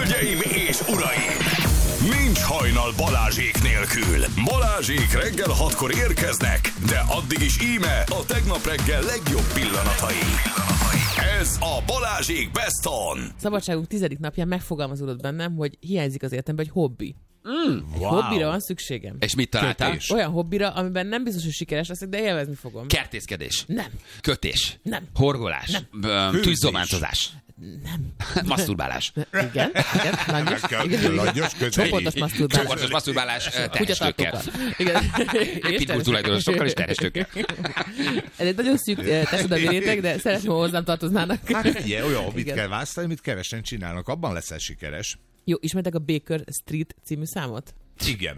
Hölgyeim és uraim! Nincs hajnal Balázsék nélkül. Balázsék reggel 6-kor érkeznek, de addig is íme a tegnap reggel legjobb pillanatai. Ez a Balázsék Best On. Szabadságunk 10. napján megfogalmazódott bennem, hogy hiányzik az életemben egy hobbi. Wow. Hobbira van szükségem. És mit találtál? Kötés. Olyan hobbira, amiben nem biztos, hogy sikeres leszek, de élvezni fogom. Kertészkedés. Nem. Kötés. Nem. Horgolás. Tűzzománcozás. Nem. Masturbálás. Igen. Csoportos masturbálás. Csoportos masturbálás terhestőkkel. Igen. Pitbull tulajdonosokkal és terhestőkkel. Ez egy nagyon szűk társadalmi réteg, de szeretném, ha hozzám tartoznának. Hát ugye, olyan hobbit kell választani, amit kevesen csinálnak. Abban leszel sikeres. Jó, ismertek a Baker Street című számot? Igen.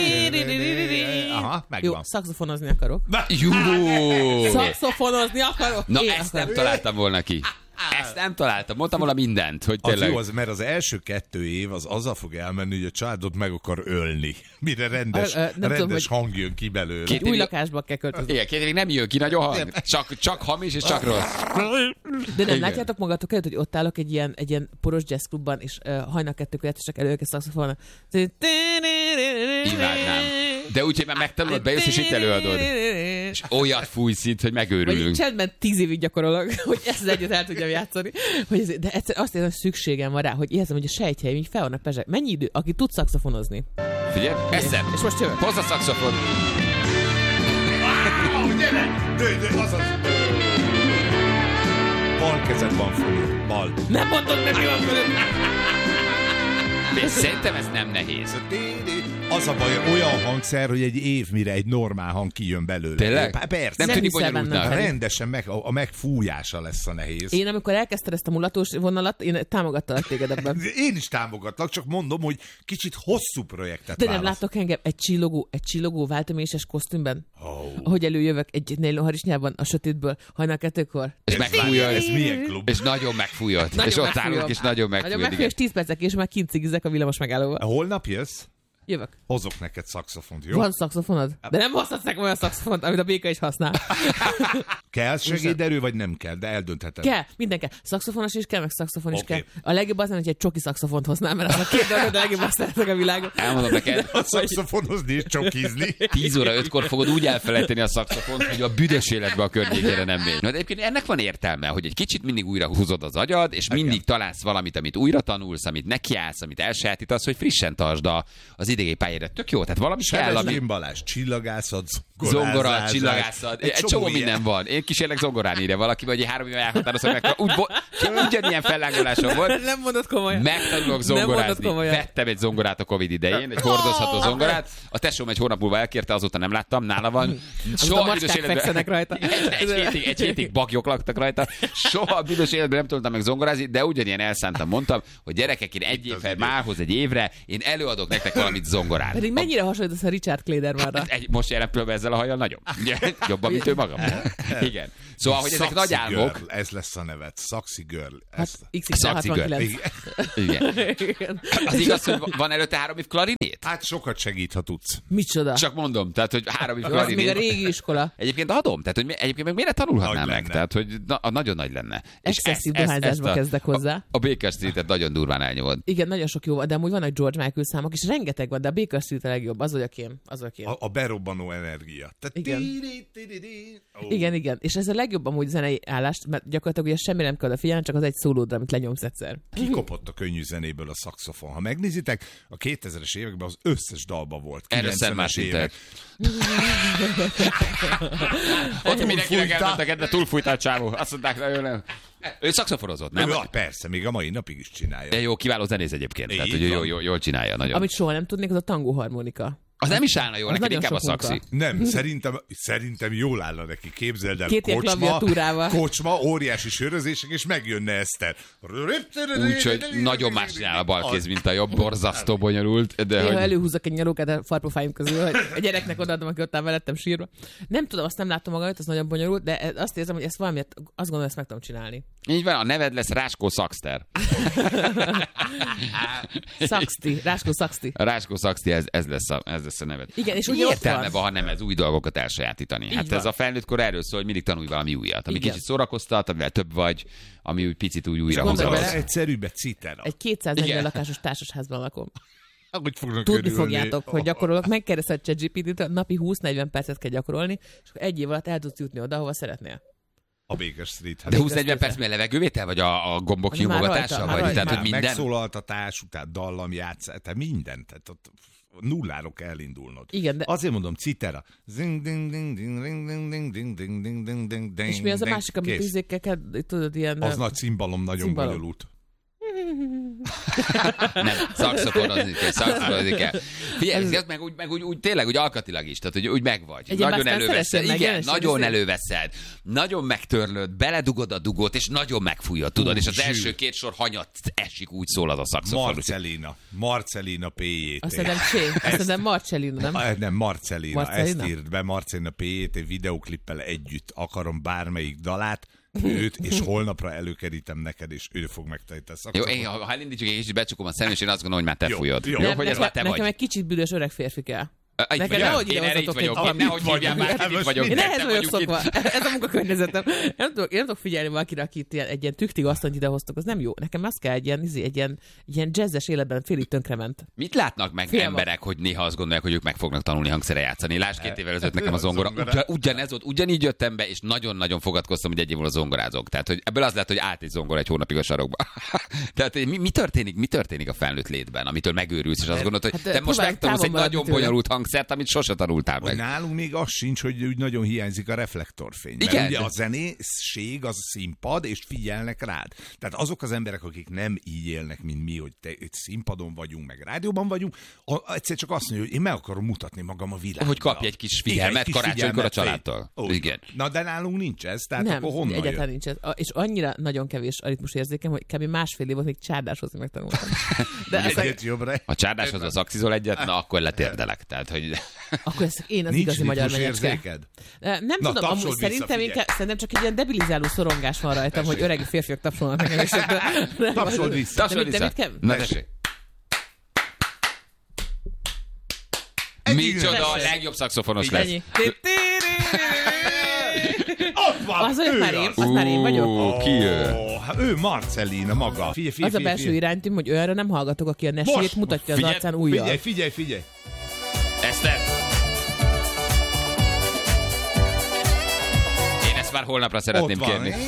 Aha, megvan. Jó, szaxofonozni akarok. Jó! Szaxofonozni akarok? Na, ezt nem találtam volna ki. Ezt nem találtam. Mondtam volna mindent, hogy Az tényleg... jó, mert az első 2 év az azzal fog elmenni, hogy a családot meg akar ölni. Mire rendes tudom, hang jön ki belőle. Új lakásba kell költözni. Igen, 2 évig nem jön ki nagyon hang. Csak hamis és csak rossz. De nem igen. látjátok magatok előtt, hogy ott állok egy ilyen poros jazzklubban, és hajnal 2-kor játszak előke szaxofonon. Imádnám. De úgyhogy már megtanulod, bejössz és itt előadod. És olyat fújsz itt, hogy Vagy megőrülünk. csendben 10 évig gyakorolok, hogy ezt az egyet el tudjam játszani. De egyszer azt érzem, hogy szükségem van rá, hogy érzem, hogy a sejtjeim így fel vannak pezsek. Mennyi idő? Aki tud szaxofonozni. Figyelj, eszem. És most jövök. Hozz a szaxofon. Bal kezed van fölül. Bal. Nem mondod meg, mi van fölött. És szerintem ez nem nehéz. Az a baj, olyan hangszer, hogy egy év mire egy normál hang kijön belőle. Tényleg? Persze. Nem Nem tűnik hiszem bonyolultnak. benne. Rendesen a megfújása lesz a nehéz. Én amikor elkezdted ezt a mulatós vonalat, én támogattalak téged ebben. Én is támogatlak, csak mondom, hogy kicsit hosszú projektet De nem választ. látok engem egy csillogó váltoméses kosztümben? Ahogy előjövök egy nélonharisnyában a sötétből hajnal 2-kor. És megfújod. Ez milyen klub? És nagyon megfújod. Nagyon És ott megfújom. állunk, és nagyon megfújod. És 10 percek, és már kint cigizek a villamos megállóval. Holnap jössz? Jövök. Hozok neked szaxofont, jó? Van szaxofonod? De nem hozhatsz nekem olyan szaxofont, amit a béka is használ. Kell segéderő, vagy nem kell, de eldöntheted. Kell, minden kell. Szaxofonos is kell, meg szaxofon is Oké. kell. A legjobb az lenne, hogy egy csoki szaxofont hoznál, mert az a 2 dolog, de a legjobb azt szeretek a világon. Elmondom neked, A szaxofonozni és csokizni. 10 óra 5-kor fogod úgy elfelejteni a szaxofont, hogy a büdös életbe a környékére nem megy. Na, de egyébként ennek van értelme, hogy egy kicsit mindig újra húzod az agyad, és mindig találsz valamit, amit újra tanulsz, amit nekiállsz, amit elsajátítasz, hogy frissen tartsd az idegi pályára. Tök jó, tehát valami kell, ami... Sebestén Balázs, csillagászat, Zongora, csillagászat, egy csomó minden ilyen. van. Én kísérlek zongorán ide valaki, vagy 3 éve elhatározom meg. Ugyanilyen fellángolásom volt. Nem mondod komolyan. Megtanulok Nem mondod zongorázni. komolyan. Vettem egy zongorát a Covid idején, egy hordozható zongorát. A tesóm egy hónap múlva elkérte, azóta nem láttam, nála van. A macskák fekszenek rajta. Egy hétig bagyok laktak rajta. Soha a büdös életben nem tudtam meg zongorázni, de ugyanilyen elszántam, mondtam, hogy gyerekek, én egy évvel, mához egy évre, én előadok nektek valamit zongorán. Pedig mennyire hasonlítasz a Richard Kledermanra? Most jelen pillanatban ezzel a hajjal nagyon. Jobban, mint ő magam. Igen. Szóval, hogy ezek Saxy nagy álmok. Girl, ez lesz a nevet. Saxy Girl. Hát Saxy girl. XXL69. Igen. Az igaz, hogy van előtte 3 év klarinét? Hát sokat segít, ha tudsz. Micsoda? Csak mondom, tehát, hogy 3 év Az még a klarinét. régi iskola. Egyébként adom, tehát, hogy egyébként meg miért tanulhatnám Nagy meg? lenne. Tehát, hogy nagyon nagy lenne. Excesszív dohányzásba kezdek hozzá. A Baker Street-et nagyon durván elnyomod. Igen, nagyon sok jó van, de amúgy vannak George Michael számok, és rengeteg van, de a Baker Street a legjobb, az vagyok én. A berobbanó energia. Igen. Ó. Igen. És ez a legjobb amúgy zenei állást, mert gyakorlatilag ugye semmi nem kell odafigyelni, csak az egy szólódra, amit lenyomsz egyszer. Kikopott a könnyű zenéből a szaxofon. Ha megnézitek, a 2000-es években az összes dalba volt. Erről 90-es más évek. Ott mindenkinek elmentek, de túlfújtál csávó. Azt mondták, nagyon nem. Ő szaxofonozott, nem? Ja, persze, még a mai napig is csinálja. De jó, kiváló zenész egyébként. Tehát, Így hogy van. jól csinálja nagyon. Amit soha nem tudnék, az a tangó harmonika. Az nem is állna jól, Az neked nagyon inkább a sok szaxi. munka. Nem, szerintem jól állna neki. Képzeld el, 2 ilyen klaviatúrával. kocsma, óriási sörözések, és megjönne Eszter. Úgyhogy nagyon más csinál a balkéz, mint a jobb, borzasztó bonyolult. De Én, hogy... ha előhúzok egy nyalókát a farpofáim közül, hogy a gyereknek odaadom, aki ott áll mellettem sírva. Nem tudom, azt nem látom magam, az nagyon bonyolult, de azt érzem, hogy ezt valamiért, azt gondolom, ezt meg tudom csinálni. Így van, a neved lesz Ráskó Szaxter. Szaxti, Ráskó Szaxti. A Ráskó Szaxti, ez lesz lesz a neved. Igen, és mi ugye ott értelme van. van, ha nem ez új dolgokat elsajátítani? Így Hát van. ez a felnőtt kor erről szól, hogy mindig tanulj valami újat. Ami Igen. kicsit szórakoztat, amivel több vagy, ami úgy picit úgy újra gondolj hozol. bele, Egyszerűbb egy citera. Egy 240 Igen. lakásos társasházban lakom. Hogy fognak Tudni örülni? fogjátok, hogy gyakorolok. Megkérdezted ChatGPT-t, napi 20-40 percet kell gyakorolni, és akkor egy év alatt el tudsz jutni oda, ahova szeretnél. A Baker Street. De 20-40 perc mi a levegővétel, vagy a gombok Az már nyomogatása? rajta, már Vagy rajta. tehát, hogy Már minden? megszólaltatás, után dallamjátszás, tehát mindent. Tehát ott nulláról kell elindulnod. Igen, de- Azért mondom, citera. Zing, ding, ding, ding, ding, ding, ding, ding, ding, ding, ding, ding, ding, És mi az a ding. másik, amit Kész. izékkel kell, tudod, ilyen... Az nagy cimbalom nagyon Cimbalom. bonyolult. Nem, szaxofonozni kell. Figyelj, ez meg úgy tényleg úgy alkatilag is, tehát hogy úgy megvagy. Egy ilyen Nagyon baszkán előveszed. szeressen meg, Igen, jelensen nagyon ezért. előveszed. Nagyon megtörlöd, beledugod a dugót, és nagyon megfújod, tudod, és az zsű. első két sor hanyat esik, úgy szól az a szaxofon. Marcelina P.J.T. Azt hiszem Azt hiszem Marcellino, nem? Nem, Marcelina. Marcelina? Ezt írt be, Marcelina P.J.T. videoklippel együtt. Akarom bármelyik dalát, őt, és holnapra előkerítem neked, és ő fog megtajtani a Jó, szaxofon. én, ha elindítjuk egy kicsit, becsukom a szemem, és én azt gondolom, hogy már te Jó, fújod. jó. Jó, hogy ez már te nekem vagy. egy kicsit büdös öreg férfi kell. Itt Nekem vagyok. nehogy ide Én erre itt hozzatok vagyok. egy Nehogy valamit. hívjál már, itt vagyok. Én ehhez Te vagyok vagyunk itt. szokva. Ez a munkakörnyezetem. Én nem tudok figyelni valakire, akit egy ilyen tüktig asszonyt idehoztok, az nem jó. Nekem az kell egy ilyen jazzes életben félig tönkrement. Mit látnak meg Félve. emberek, hogy néha azt gondolják, hogy ők meg fognak tanulni hangszere játszani? Lásd, 2 évvel ezelőtt nekem a zongora. Zongora. Ugyanez volt, ugyanígy jöttem be, és nagyon-nagyon fogadkoztam, hogy egy év múlva zongorázok. Tehát, hogy ebből az lett, hogy állt egy zongora egy hónapig a sarokba. Tehát mi történik a felnőtt létben, amitől megőrülsz, és azt gondolod, hogy Hát, te most próbálj megtanulsz egy távol maradni nagyon tőle. bonyolult hangszert, amit sose tanultál Hogy meg. nálunk még az sincs, hogy úgy nagyon hiányzik a reflektorfény. Mert Igen. ugye a zenéség az a színpad, és figyelnek rád. Tehát azok az emberek, akik nem így élnek, mint mi, hogy te egy színpadon vagyunk, meg rádióban vagyunk, egyszer csak azt mondja, hogy én meg akarom mutatni magam a világban. Hogy kapj egy kis figyelmet karácsonykor a családtól. Igen. Na, de nálunk nincs ez, tehát Nem, akkor honnan egyáltalán jön? nincs ez. És annyira nagyon kevés a ritmus érzékem, hogy kb. Másfél év volt, még csárdáshozni megtanultam. De aztán, Egyet jobbra. Ha csárdáshoz az axizol egyet, na akkor letérdelek. Tehát, hogy akkor ez én az Nincs igazi magyar ritmus menyecske. érzéked? Nem Na, tudom, tapsolj amúgy vissza, szerintem, figyelj. szerintem csak egy ilyen debilizáló szorongás van rajtam, hogy öregi férfiak tapsolnak nekem. És Tapsolj vissza. tapsolj mit- vissza. mit kell- Na tessék. Micsoda a Tessék. legjobb szaxofonos lesz. Ennyi. Ott van, Az olyan ő már én, az. az már én vagyok. Ki ő? Hát ő Marcelina maga. Figyelj, Az a belső iránytűm, hogy olyanra nem hallgatok, aki a nesét mutatja az figyelj, arcán újjal. Figyelj. Eszter! Én ezt már holnapra szeretném Ott van. kérni.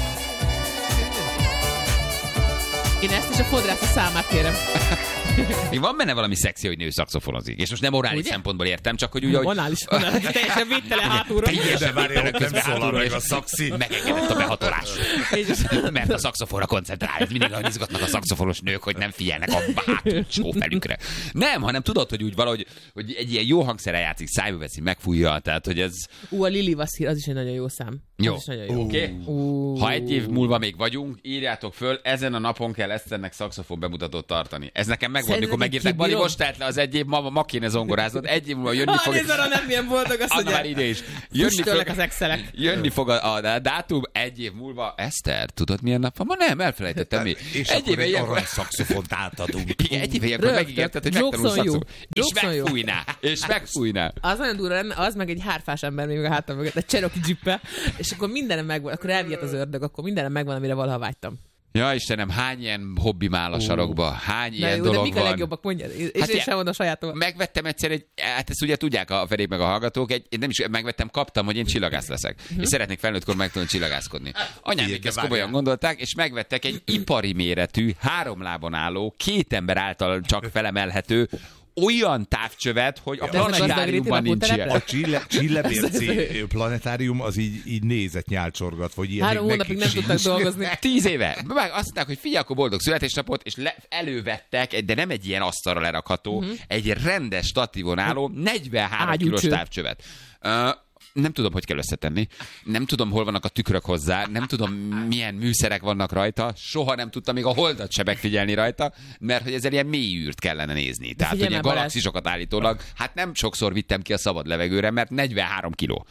Én ezt is a fodrász a számát kérem. Van benne valami szexi, hogy nő szaxofonozik. És most nem orális Ugye? szempontból értem, csak hogy úgy, hogy... Onális, teljesen védtelen hátulról. De várjál, ott nem Közben szólal hátulról meg és a szaxi. Megengedett a behatolás. És- Mert a szaxofonra koncentrál. Ez mindig nagyon izgatnak a szaxofonos nők, hogy nem figyelnek a hátsó felükre. Nem, hanem tudod, hogy úgy valahogy hogy egy ilyen jó hangszerrel játszik, szájba veszi, megfújja, tehát hogy ez... A Lili Vasszír, az is egy nagyon jó szám. Jó. Az is nagyon jó. Oké? Ha egy év múlva még vagyunk, írjátok föl, ezen a napon kell Eszternek szaxofon bemutatót tartani. Ez nekem megvolt, Szerinted mikor megírták, Bali, kibírom? most telt le az egy év, ma kéne zongoráznod, egy év múlva jönni fog... Nézd arra, nem milyen boldog azt, Anna már ide is. Füstölnek az excelek. Jönni fog a dátum egy év múlva. Eszter, tudod milyen nap van? Ma nem, elfelejtettem mi. És Egy akkor éve egy ilyenkor... arany szaxofont átadunk. Igen, egy éve ilyenkor Rögtön. megígérted, hogy Jokes megtanulsz on you. szaxofon. És Jokes on you. megfújná. És megfújná. Az nagyon durva lenne, az meg egy hárfás ember még a hátam mögött, egy Cherokee Jeep-e, és akkor mindenem megvan, akkor elvihet az ördög, akkor mindenem megvan, amire valaha vágytam. Ja, Istenem, hány ilyen hobbim áll a sarokba? Hány Na ilyen jó, de dolog mik a van? legjobbak, mondjad. És Hát én ilyen- sem mondom a sajátomat. Megvettem egyszer hát ezt ugye tudják a Ferék meg a hallgatók, én nem is megvettem, kaptam, hogy én csillagász leszek. És szeretnék felnőttkor megtanulni csillagászkodni. Anyám még de ezt komolyan várjál. gondolták, és megvettek egy ipari méretű, 3 lábon álló, 2 ember által csak felemelhető, olyan távcsövet, hogy a De ez a planetáriumban Gazdagréti nincs ilyen. lakótelepre? A Csillebérci planetárium az így nézett nyálcsorgat, vagy ilyen. 3 még hónapig nekik nem tudtak sincs. dolgozni. 10 éve. Meg azt mondták, hogy figyelj, akkor boldog születésnapot, és elővettek, de nem egy ilyen asztalra lerakható, egy rendes statívon álló 43 Ágyúcső. kilós távcsövet. Nem tudom, hogy kell összetenni. Nem tudom, hol vannak a tükrök hozzá. Nem tudom, milyen műszerek vannak rajta. Soha nem tudtam még a holdat se megfigyelni rajta, mert hogy ezzel ilyen mély űrt kellene nézni. Tehát, hogy figyelj ilyen már, Balázs. galaxisokat állítólag, hát nem sokszor vittem ki a szabad levegőre, mert 43 kiló.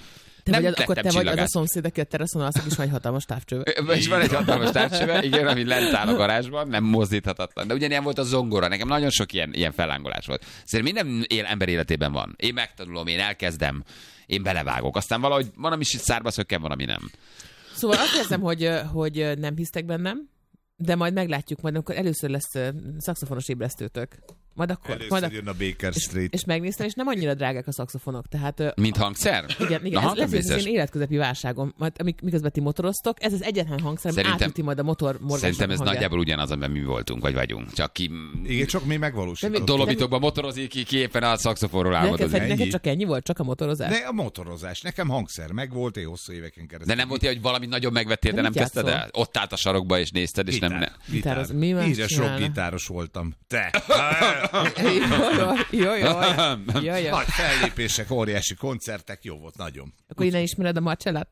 Akkor te vagy az a szomszéd, aki a teraszon alszik, és van egy hatalmas távcsőve. És van egy hatalmas távcsőve, igen, ami lent áll a garázsban, nem mozdíthatatlan. De ugyanilyen volt a zongora, nekem nagyon sok ilyen fellángolás volt. Szerintem minden ember életében van. Én megtanulom, én elkezdem, én belevágok. Aztán valahogy van, ami szárba szökken, van, ami nem. Szóval azt érzem, hogy nem hisztek bennem, de majd meglátjuk, majd amikor először lesz szaxofonos ébresztőtök. Majd akkor. Először jön a Baker Street. És megnéztem, és nem annyira drágák a szaxofonok. Tehát, mint hangszer? Igen, ez lesz az én életközepi válságom. Majd, miközben ti motoroztok, ez az egyetlen hangszer, ami átüti majd a motor morgásnak. Szerintem ez nagyjából ugyanaz, amiben mi voltunk, vagy vagyunk. Csak ki... Igen, csak mi megvalósítottuk. Dolomitokban motorozik, ki éppen a szaxofonról álmodozik. Neked csak ennyi volt? Csak a motorozás? Ne, a motorozás. Nekem hangszer megvolt, én hosszú éveken keresztül. De nem volt ilyen, hogy valamit nagyon megvettél, de nem kezdted el? Ott állt a sarokba, és nézted, és nem... Gitároz. Mi más Íres rock gitáros voltam. Te! Jaj. Nagy fellépések, óriási koncertek, jó volt, nagyon. Akkor innen ismered a Marcellát?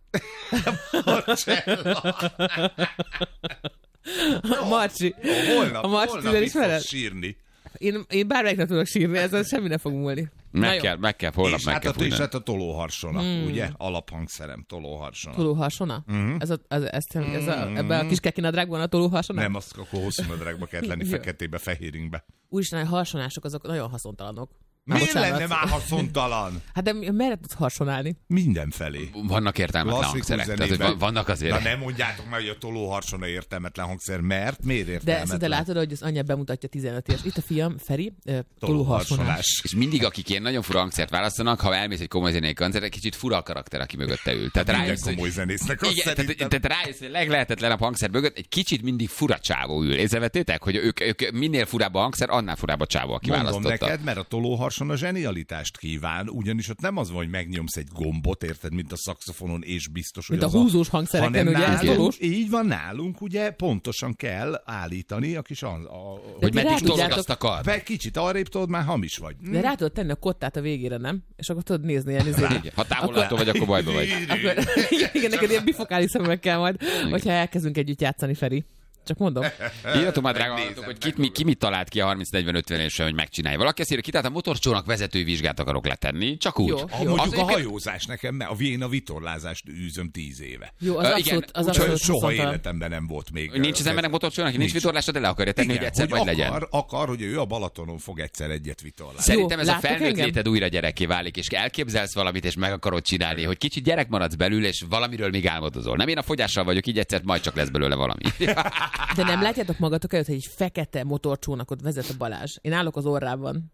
A Marci. Holnap A Marci itt ismered? fog sírni. Én bármelyiknek tudok sírni, ezzel semmi ne fog múlni. Meg kell, holnap és meg kell fújni. És hát a tolóharsona, ugye? Alaphangszerem, tolóharsona. Tolóharsona? Ebben a kis kekinadrágban a tolóharsona? Nem, azt akkor hosszú nadrágba kellett lenni, feketébe, fehéringbe. Úristen, a harsonások azok nagyon haszontalanok. Miért lenne már haszontalan? Hát de merre tudsz harsonálni? Mindenfelé. Vannak értelmetlen hangszerek. Tehát, vannak azért. Na nem mondjátok meg, hogy a tolóharsona értelmetlen hangszer, mert miért értelmetlen? De látod, hogy az anyja bemutatja 15 éves. Itt a fiam, Feri, tolóharsonás. És mindig, akik ilyen nagyon fura hangszert választanak, ha elmész egy komoly zenei koncertre, kicsit fura a karakter, aki mögötte ül. Tehát rájössz, komoly zenésznek azt szerintem. Tehát rájössz, hogy leglehetetlenebb hangszer mögött egy kicsit mindig fura csávó ül. Észrevettétek, hogy ők minél furább a hangszer, annál furább a csávó, aki választotta. Mondom neked, mert a tolóharsona zsenialitást kíván, ugyanis ott nem az van, hogy megnyomsz egy gombot, érted, mint a szaxofonon, és biztos, hogy mint az a húzós hangszereken, ugye? Nálunk, így van nálunk, ugye pontosan kell állítani a kis hogy meddig tolod azt a kard. Kicsit arrébb tudod, már hamis vagy. De rá tudod tenni a kottát a végére, nem? És akkor tudod nézni ilyen Ha távolától vagy, akkor bajba vagy. Igen, neked ilyen bifokális szemek kell majd, hogyha elkezdünk együtt játszani, Feri. Csak mondom. Írjatok már, drága hallgatók, hogy ki mit talált ki a 30-40-50-évesen, hogy megcsinálja. Valaki azt írja, ki, tehát a motorcsónak vezetői vizsgát akarok letenni, csak úgy. Jó. Mondjuk a hajózás nekem, én a vitorlázást űzöm 10 éve. Jó, az abszolút soha életemben nem volt még. Nincs az embernek motorcsónak, nincs vitorlása, de le akarja tenni, hogy egyszer majd legyen. Akar, hogy ő a Balatonon fog egyszer egyet vitorlázni. Szerintem ez a felnőtt léted újra gyerekké válik, és elképzelsz valamit, és meg akarod csinálni, hogy kicsit gyerek maradsz belül, és valamiről még álmodozol. Nem, én a fogyással vagyok, így egyszer majd csak lesz belőle valami. De nem látjátok magatok előtt, hogy egy fekete motorcsónakot vezet a Balázs. Én állok az orrában.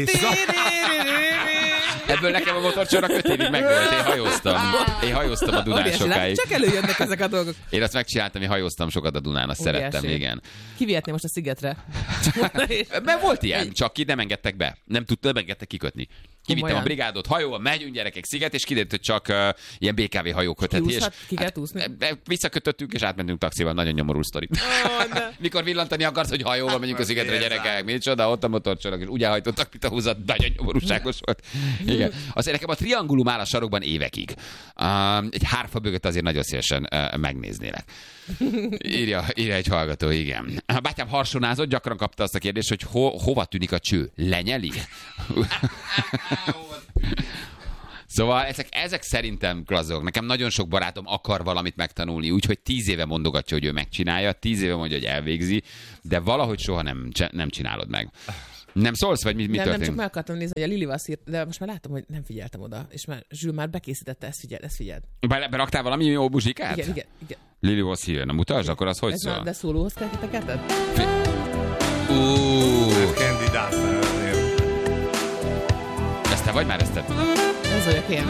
Ebből nekem a motorcsónak 5 évig megvolt. Én hajóztam a Dunán sokáig. Csak előjönnek ezek a dolgok. Én azt megcsináltam, én hajóztam sokat a Dunán, azt szerettem, igen. Kivihetné most a szigetre? Mert volt ilyen, csak ki nem engedtek be. Nem engedtek kikötni. Kivittem a brigádot hajóval, megyünk gyerekek sziget, és kiderült, hogy csak ilyen BKV hajó kötheti. És ki kell úszni? Visszakötöttünk, és átmentünk taxival. Nagyon nyomorú sztori. Mikor villantani akarsz, hogy hajóval megyünk a szigetre, gyerekek, micsoda, ott a motorcsónak, és úgy elhajtottak, mint a húzat, nagyon nyomorúságos volt. Igen. Azért nekem a triangulum áll a sarokban évekig. Egy hárfa bögöt azért nagyon szívesen megnéznélek. Írja egy hallgató, igen. A bátyám harsonázott, gyakran kapta azt a kérdést, hogy hova tűnik a cső? Lenyeli? Szóval ezek szerintem klasszok. Nekem nagyon sok barátom akar valamit megtanulni, úgyhogy 10 éve mondogatja, hogy ő megcsinálja, 10 éve mondja, hogy elvégzi, de valahogy soha nem csinálod meg. Nem szólsz, vagy mi történik? Nem, csak meg akartam nézni, hogy a Lili azt írt, de most már látom, hogy nem figyeltem oda, és már Zsül már bekészítette, ezt figyeld. Beraktál valami jó muzsikát? Igen. Lili was here, na mutasd, akkor az hogy szól? De szólóhoz kell teketed? Kandidát felvennél. Ezt te vagy már ezt? Ez vagyok én.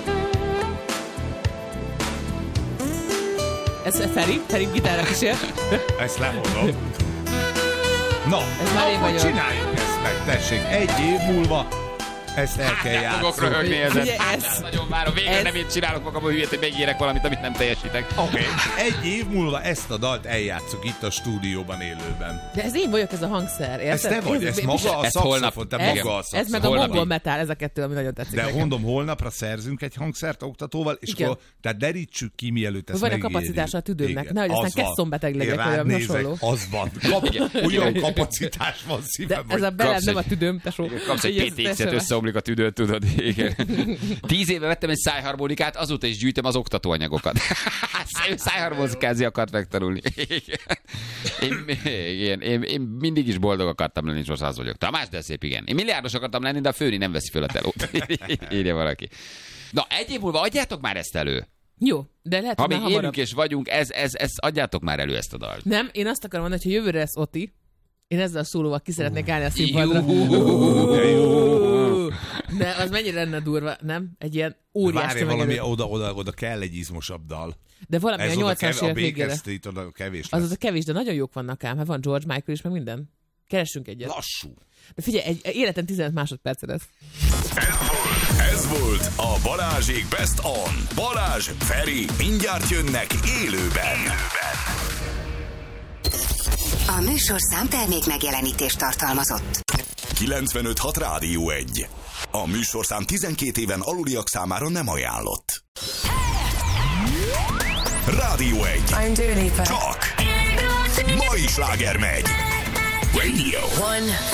Ez Feri gitárra kísér. Ezt lemondom. Na, akkor csináljuk ezt meg, tessék. 1 év múlva ezt el kell játszani. Fogok röhögni ezen. Ugye ez... Nagyon várom. Végre nem én csinálok magamból hülyét, hogy megírek valamit, amit nem teljesítek. Oké. 1 év múlva ezt a dalt eljátszuk itt a stúdióban élőben. De ez én vagyok, ez a hangszer, érted? Ez te vagy, ez maga a szaxofon, te maga a szaxofon. Ez meg a mongol metal, ez a kettő, ami nagyon tetszik. De mondom, holnapra szerzünk egy hangszert oktatóval, és akkor tehát derítsük ki, mielőtt ezt megírjuk. Van a kapacitása a tüdőmnek, nehogy aztán kesszonbeteg legyek, olyan hasonló. Az van. Olyan kapacitás van szívem. De ez a beled nem a tüdőm, tesó. Kapsz egy PTX-et, összeomlik a tüdőt, tudod. Igen. 10 éve vettem egy szájharmonikát, azóta is gyűjtöm az oktatóanyagokat. Szájharmonikázni akart megtanulni. Én mindig is boldog akartam lenni, és most az vagyok. Tamás, de szép, igen. Én milliárdos akartam lenni, de a főni nem veszi föl a telót. Írja valaki. Na, egy év múlva adjátok már ezt elő. Jó, de lehet, ha még élünk és vagyunk, ez adjátok már elő ezt a dalt. Nem, én azt akarom mondani, hogy ha jövőre lesz Oti, én ezzel a szólóval ki szeretnék állni a színpadra. De az mennyire lenne durva, nem? Egy ilyen óriás tömegedő. Várj, valami oda kell egy izmosabb dal. De valami ez a 80-as évek végére. Oda kevés lesz. Az a kevés, de nagyon jók vannak ám. Hát van George Michael is, meg minden. Keressünk egyet. Lassú. De figyelj, egy életen 15 másodperce lesz. Ez volt a Balázsék Best On. Balázs, Feri, mindjárt jönnek élőben. A műsorszám termék megjelenítést tartalmazott. 95.6 Rádió 1. A műsorszám 12 éven aluliak számára nem ajánlott. Rádió 1. I'm Dua Lipa. Csak mai sláger megy. Radio 1